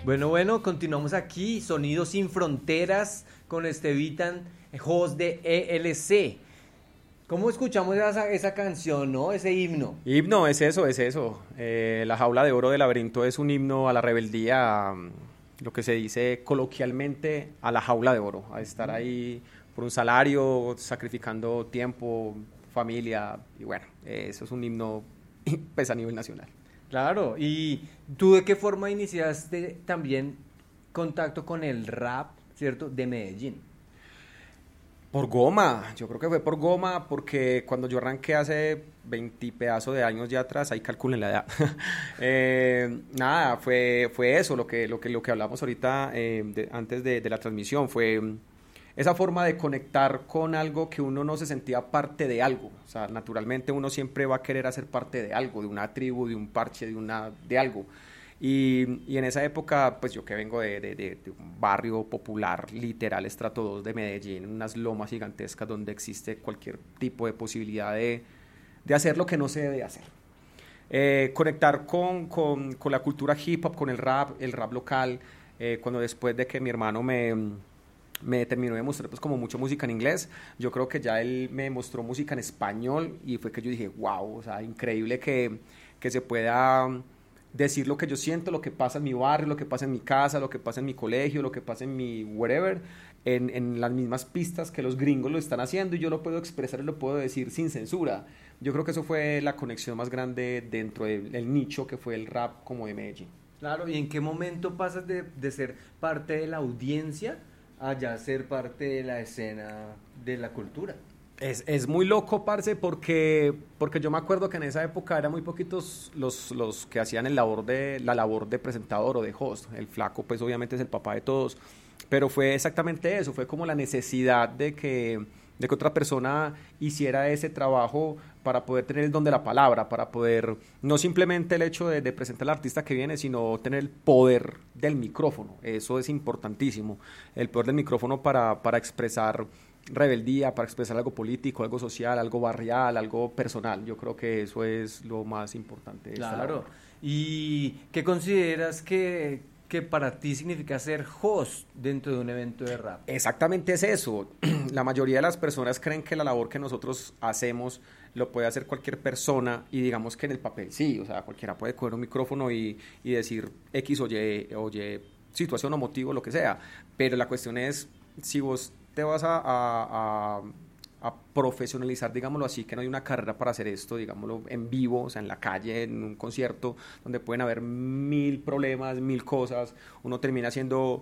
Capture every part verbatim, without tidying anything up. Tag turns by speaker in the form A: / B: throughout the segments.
A: Bueno, bueno, continuamos aquí, Sonidos sin Fronteras, con Estevitan, host de E L C. ¿Cómo escuchamos esa, esa canción, no? Ese himno.
B: Himno, es eso, es eso. Eh, La jaula de oro del laberinto es un himno a la rebeldía, um, lo que se dice coloquialmente, a la jaula de oro, a estar ahí por un salario, sacrificando tiempo, familia, y bueno, eh, eso es un himno pues, a nivel nacional.
A: Claro, ¿y tú de qué forma iniciaste también contacto con el rap, cierto, de Medellín?
B: Por goma, yo creo que fue por goma, porque cuando yo arranqué hace veinte pedazos de años ya atrás, ahí calculen la edad, eh, nada, fue, fue eso, lo que, lo que, lo que hablamos ahorita eh, de, antes de, de la transmisión, fue esa forma de conectar con algo que uno no se sentía parte de algo. O sea, naturalmente uno siempre va a querer hacer parte de algo, de una tribu, de un parche, de, una, de algo. Y, y en esa época, pues yo que vengo de, de, de, de un barrio popular, literal, estrato dos de Medellín, unas lomas gigantescas donde existe cualquier tipo de posibilidad de, de hacer lo que no se debe hacer. Eh, conectar con, con, con la cultura hip hop, con el rap, el rap local, eh, cuando después de que mi hermano me... me terminó de mostrar pues como mucho música en inglés, yo creo que ya él me mostró música en español y fue que yo dije, wow, o sea, increíble que, que se pueda decir lo que yo siento, lo que pasa en mi barrio, lo que pasa en mi casa, lo que pasa en mi colegio, lo que pasa en mi wherever, en, en las mismas pistas que los gringos lo están haciendo y yo lo puedo expresar y lo puedo decir sin censura. Yo creo que eso fue la conexión más grande dentro del, del nicho que fue el rap como de Medellín.
A: Claro, ¿y en qué momento pasas de, de ser parte de la audiencia a ya ser parte de la escena de la cultura?
B: Es, es muy loco, parce, porque, porque yo me acuerdo que en esa época eran muy poquitos los, los que hacían el labor de, la labor de presentador o de host. El flaco, pues obviamente es el papá de todos, pero fue exactamente eso, fue como la necesidad de que, de que otra persona hiciera ese trabajo para poder tener el don de la palabra, para poder, no simplemente el hecho de, de presentar al artista que viene, sino tener el poder del micrófono. Eso es importantísimo, el poder del micrófono para, para expresar rebeldía, para expresar algo político, algo social, algo barrial, algo personal. Yo creo que eso es lo más importante de esta
A: Claro.
B: labor.
A: ¿Y qué consideras que, que para ti significa ser host dentro de un evento de rap?
B: Exactamente es eso. La mayoría de las personas creen que la labor que nosotros hacemos lo puede hacer cualquier persona y digamos que en el papel sí, o sea, cualquiera puede coger un micrófono y, y decir X o Y, o Y situación o motivo, lo que sea, pero la cuestión es si vos te vas a, a, a, a profesionalizar, digámoslo así, que no hay una carrera para hacer esto, digámoslo, en vivo, o sea, en la calle, en un concierto, donde pueden haber mil problemas, mil cosas, uno termina siendo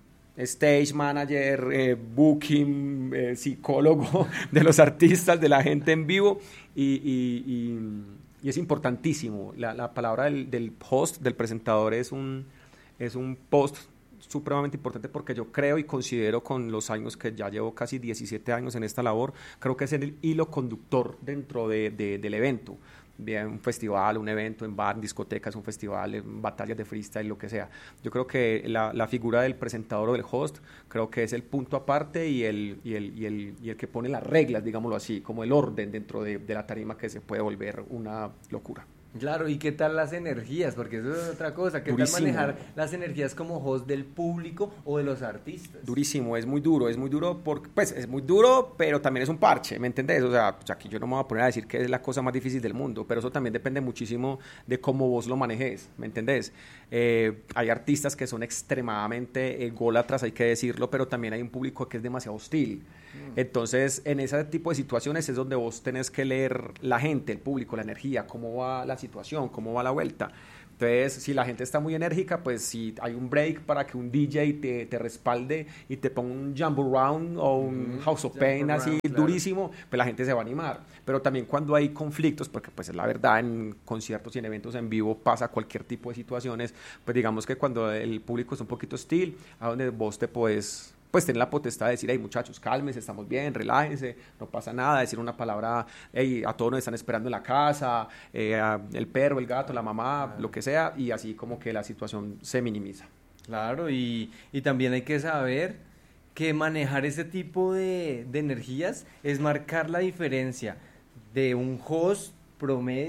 B: stage manager, eh, booking, eh, psicólogo de los artistas, de la gente en vivo, y, y, y, y es importantísimo. La, la palabra del, del host, del presentador, es un, es un post supremamente importante porque yo creo y considero con los años que ya llevo casi diecisiete años en esta labor, creo que es el hilo conductor dentro de, de, del evento. Bien, un festival, un evento en bar, en discotecas, un festival, en batallas de freestyle, lo que sea. Yo creo que la, la figura del presentador o del host, creo que es el punto aparte y el, y el, y el, y el que pone las reglas, digámoslo así, como el orden dentro de, de la tarima que se puede volver una locura.
A: Claro, ¿y qué tal las energías? Porque eso es otra cosa. ¿Qué
B: Durísimo.
A: tal manejar las energías como host del público o de los artistas?
B: Durísimo, es muy duro, es muy duro, porque, pues es muy duro, pero también es un parche, ¿me entendés? O sea, pues aquí yo no me voy a poner a decir que es la cosa más difícil del mundo, pero eso también depende muchísimo de cómo vos lo manejes, ¿me entendés? Eh, hay artistas que son extremadamente ególatras, hay que decirlo, pero también hay un público que es demasiado hostil. Entonces, en ese tipo de situaciones es donde vos tenés que leer la gente, el público, la energía, cómo va la situación, cómo va la vuelta. Entonces, si la gente está muy enérgica, pues si hay un break para que un D J te, te respalde y te ponga un Jumbo Round o un mm, House of Pain así round, claro, durísimo, pues la gente se va a animar. Pero también cuando hay conflictos, porque pues es la verdad, en conciertos y en eventos en vivo pasa cualquier tipo de situaciones, pues digamos que cuando el público es un poquito hostil, a donde vos te puedes pues tener la potestad de decir, hey muchachos, cálmense, estamos bien, relájense, no pasa nada, decir una palabra, hey, a todos nos están esperando en la casa, eh, el perro, el gato, la mamá, claro, lo que sea, y así como que la situación se minimiza.
A: Claro, y, y también hay que saber que manejar ese tipo de, de energías es marcar la diferencia de un host promedio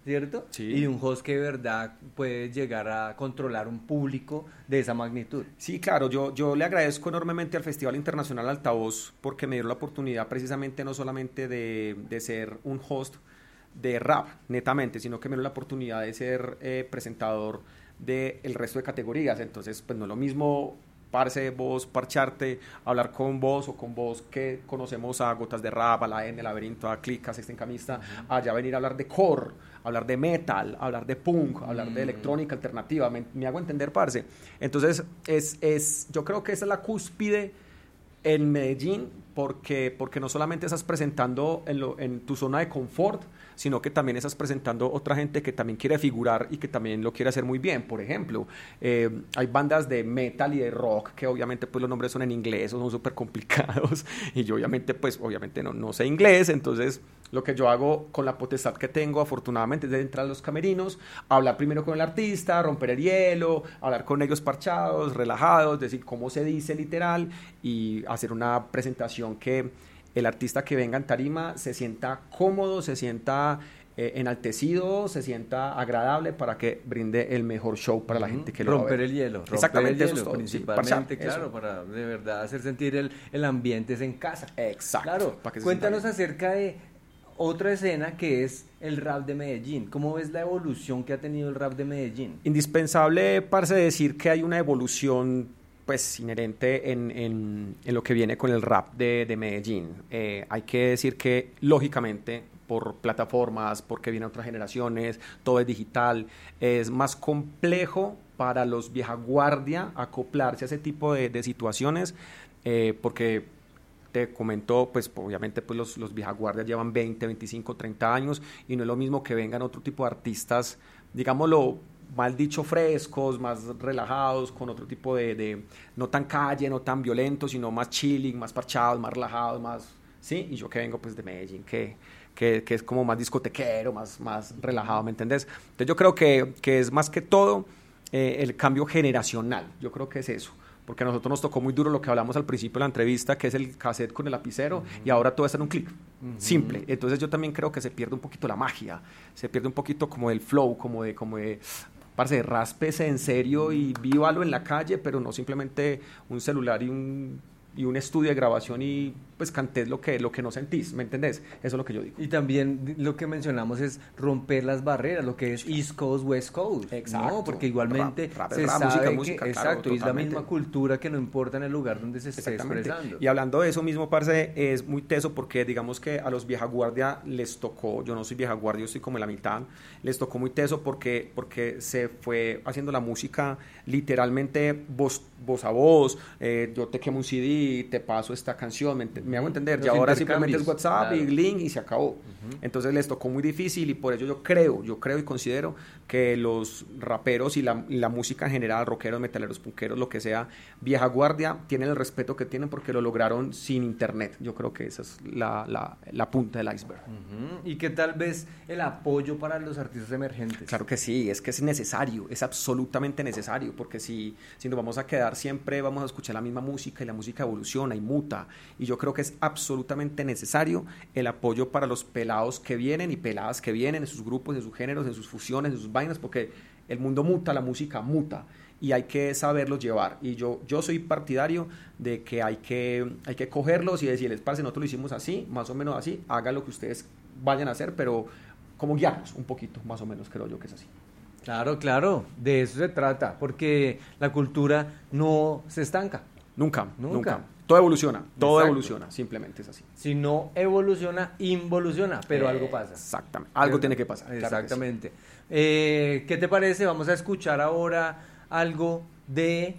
A: ¿cierto?
B: Sí.
A: Y de un host que de verdad puede llegar a controlar un público de esa magnitud.
B: Sí, claro, yo, yo le agradezco enormemente al Festival Internacional Altavoz porque me dieron la oportunidad precisamente no solamente de, de ser un host de rap, netamente, sino que me dieron la oportunidad de ser eh, presentador del resto de categorías. Entonces, pues no es lo mismo, parce, vos parcharte, hablar con vos o con vos que conocemos a Gotas de Rap, a La N, Laberinto, a Click, a Sexta Encamista, uh-huh. allá venir a hablar de core, hablar de metal, hablar de punk, hablar mm. de electrónica alternativa, me, me hago entender, parce. Entonces, es, es, yo creo que esa es la cúspide en Medellín, porque, porque no solamente estás presentando en, lo, en tu zona de confort, sino que también estás presentando otra gente que también quiere figurar y que también lo quiere hacer muy bien. Por ejemplo, eh, hay bandas de metal y de rock que obviamente pues los nombres son en inglés o son súper complicados y yo obviamente pues obviamente no, no sé inglés, entonces lo que yo hago con la potestad que tengo afortunadamente es de entrar a los camerinos, hablar primero con el artista, romper el hielo, hablar con ellos parchados, relajados, decir cómo se dice literal y hacer una presentación que el artista que venga en tarima se sienta cómodo, se sienta eh, enaltecido, se sienta agradable para que brinde el mejor show para la gente que lo
A: romper
B: va a ver.
A: el hielo, romper
B: exactamente,
A: el
B: eso
A: hielo,
B: es todo,
A: principalmente,
B: sí,
A: claro,
B: eso.
A: para de verdad hacer sentir el, el ambiente es en casa.
B: Exacto.
A: Claro,
B: para que se
A: cuéntanos acerca de otra escena que es el rap de Medellín. ¿Cómo ves la evolución que ha tenido el rap de Medellín?
B: Indispensable, parce, decir que hay una evolución pues inherente en, en, en lo que viene con el rap de, de Medellín. Eh, hay que decir que lógicamente por plataformas, porque vienen otras generaciones, todo es digital, es más complejo para los vieja guardia acoplarse a ese tipo de, de situaciones, eh, porque te comento, pues obviamente pues los, los vieja guardia llevan veinte, veinticinco, treinta años y no es lo mismo que vengan otro tipo de artistas, digámoslo, mal dicho, frescos, más relajados, con otro tipo de, de, no tan calle, no tan violento, sino más chilling, más parchados, más relajados, más, sí, y yo que vengo pues de Medellín, que, que, que es como más discotequero, más, más relajado, ¿me entendés? Entonces yo creo que, que es más que todo eh, el cambio generacional, yo creo que es eso. Porque a nosotros nos tocó muy duro lo que hablamos al principio de la entrevista, que es el cassette con el lapicero, uh-huh. y ahora todo está en un clic, uh-huh. simple. Entonces yo también creo que se pierde un poquito la magia, se pierde un poquito como el flow, como de, como de, parce, ráspese en serio y vívalo en la calle, pero no simplemente un celular y un, y un estudio de grabación y pues cantés lo que, lo que no sentís, ¿me entendés? Eso es lo que yo digo.
A: Y también lo que mencionamos es romper las barreras, lo que es East Coast, West Coast.
B: Exacto.
A: ¿no? Porque igualmente
B: rap, rap,
A: se
B: rap,
A: sabe
B: música,
A: que,
B: música,
A: exacto,
B: claro,
A: es la misma cultura que no importa en el lugar donde se esté expresando.
B: Y hablando de eso mismo, parce, es muy teso porque digamos que a los vieja guardia les tocó, yo no soy vieja guardia, yo estoy como en la mitad, les tocó muy teso porque, porque se fue haciendo la música literalmente voz, voz a voz, eh, yo te quemo un C D, te paso esta canción, me, me hago entender,
A: Los
B: y ahora simplemente es WhatsApp
A: claro.
B: y link y se acabó. Uh-huh. Entonces les tocó muy difícil y por ello yo creo, yo creo y considero que los raperos y la, y la música en general, rockeros, metaleros, punqueros, lo que sea, vieja guardia, tienen el respeto que tienen porque lo lograron sin internet. Yo creo que esa es la, la, la punta del iceberg.
A: Uh-huh. ¿Y qué tal vez el apoyo para los artistas emergentes?
B: Claro que sí, es que es necesario, es absolutamente necesario, porque si, si nos vamos a quedar siempre, vamos a escuchar la misma música y la música evoluciona y muta, y yo creo que es absolutamente necesario el apoyo para los pelados que vienen y peladas que vienen en sus grupos, en sus géneros, en sus fusiones, en sus vainas, porque el mundo muta, la música muta y hay que saberlos llevar, y yo, yo soy partidario de que hay que, hay que cogerlos y decirles, parce, nosotros lo hicimos así, más o menos así, hagan lo que ustedes vayan a hacer, pero como guiarnos un poquito, más o menos creo yo que es así.
A: Claro, claro, de eso se trata, porque la cultura no se estanca.
B: Nunca, nunca.
A: Nunca.
B: Todo evoluciona, todo
A: Exacto.
B: evoluciona, simplemente es así.
A: Si no evoluciona, involuciona, pero
B: eh,
A: algo pasa.
B: Exactamente, algo tiene que pasar.
A: Exactamente.
B: Claro que sí.
A: eh, ¿Qué te parece? Vamos a escuchar ahora algo de...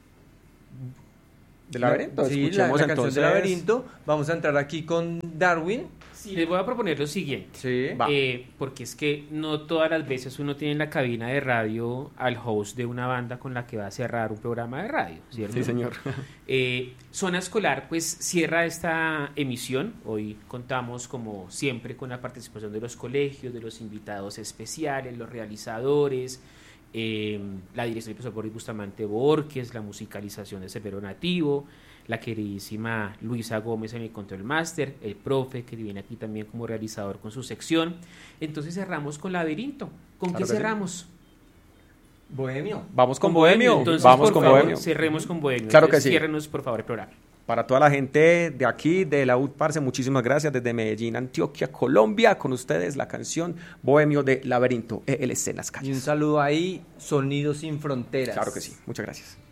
B: ¿De Laberinto?
A: Sí,
B: Escuchemos
A: la, la
B: entonces.
A: canción de Laberinto. Vamos a entrar aquí con Darwin.
C: Sí, les voy a proponer lo siguiente.
A: Sí.
C: Eh, porque es que no todas las veces uno tiene en la cabina de radio al host de una banda con la que va a cerrar un programa de radio, ¿cierto?
B: Sí, señor.
C: Eh, Zona Escolar, pues cierra esta emisión. Hoy contamos, como siempre, con la participación de los colegios, de los invitados especiales, los realizadores, eh, la dirección del profesor Boris Bustamante Borges, la musicalización de Cerbero Nativo, la queridísima Luisa Gómez en el Control Master, el profe que viene aquí también como realizador con su sección. Entonces cerramos con Laberinto. ¿Con
B: Claro
C: qué
B: que
C: cerramos?
B: Sí.
A: Bohemio.
B: Vamos con Bohemio.
C: Entonces,
B: Vamos
C: por
B: con
C: favor,
B: Bohemio.
C: cerremos con Bohemio.
B: Claro que
C: Entonces,
B: sí.
C: ciérrenos, por favor, el programa.
B: Para toda la gente de aquí, de la U T, parce, muchísimas gracias. Desde Medellín, Antioquia, Colombia, con ustedes la canción Bohemio de Laberinto, E L C en las
A: Y un
B: calles.
A: saludo ahí, Sonidos Sin Fronteras.
B: Claro que sí. Muchas gracias.